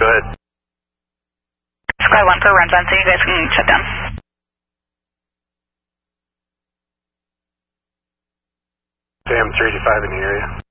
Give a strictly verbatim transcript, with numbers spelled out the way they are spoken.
go ahead. Squad one for runs on, so you guys can shut down. Sam three eighty-five in the area.